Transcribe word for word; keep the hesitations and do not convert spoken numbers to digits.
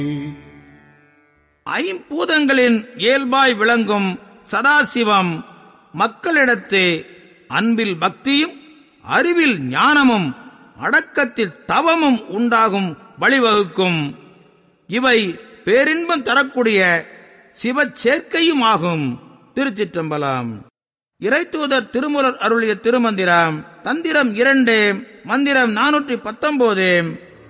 ஐம்பூதங்களின் இயல்பாய் விளங்கும் சதாசிவம் மக்களிடத்து அன்பில் பக்தியும் அறிவில் ஞானமும் அடக்கத்தில் தவமும் உண்டாகும் வழிவகுக்கும். இவை பேரின்பம் தரக்கூடிய சிவச்சேர்க்கையுமாகும். திருச்சிற்றம்பலம். இறைத்தூதர் திருமூலர் அருளிய திருமந்திரம் தந்திரம் இரண்டு, மந்திரம் நானூற்றி பத்தொன்பது.